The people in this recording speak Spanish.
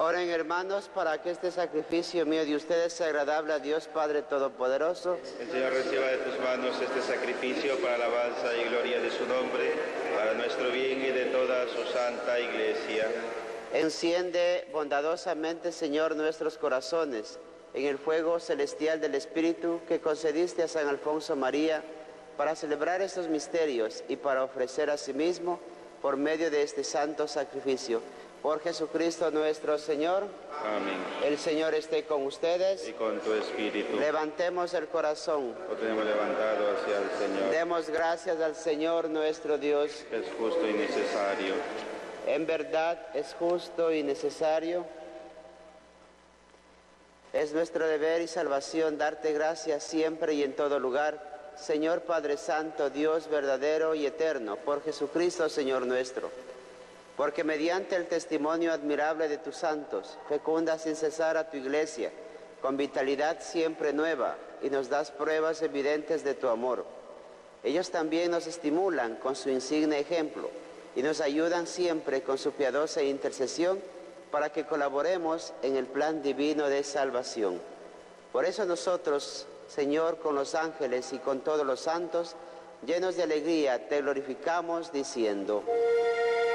Oren, hermanos, para que este sacrificio mío de ustedes sea agradable a Dios Padre Todopoderoso. El Señor reciba de tus manos este sacrificio para alabanza y gloria de su nombre, para nuestro bien y de toda su santa Iglesia. Enciende bondadosamente, Señor, nuestros corazones en el fuego celestial del Espíritu que concediste a San Alfonso María para celebrar estos misterios y para ofrecer a sí mismo por medio de este santo sacrificio. Por Jesucristo nuestro Señor. Amén. El Señor esté con ustedes. Y con tu espíritu. Levantemos el corazón. Lo tenemos levantado hacia el Señor. Demos gracias al Señor nuestro Dios. Es justo y necesario. En verdad es justo y necesario. Es nuestro deber y salvación darte gracias siempre y en todo lugar, Señor Padre Santo, Dios verdadero y eterno, por Jesucristo Señor nuestro. Porque mediante el testimonio admirable de tus santos, fecunda sin cesar a tu Iglesia, con vitalidad siempre nueva, y nos das pruebas evidentes de tu amor. Ellos también nos estimulan con su insigne ejemplo, y nos ayudan siempre con su piadosa intercesión, para que colaboremos en el plan divino de salvación. Por eso nosotros, Señor, con los ángeles y con todos los santos, llenos de alegría, te glorificamos diciendo: